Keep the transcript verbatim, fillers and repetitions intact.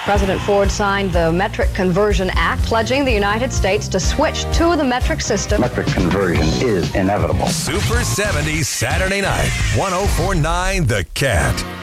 President Ford signed the Metric Conversion Act, pledging the United States to switch to the metric system. Metric conversion is inevitable. Super seventies Saturday night, one oh four point nine The Cat.